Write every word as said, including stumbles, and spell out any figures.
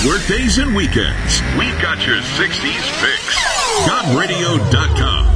workdays and weekends. We've got your sixties fix. God radio dot com.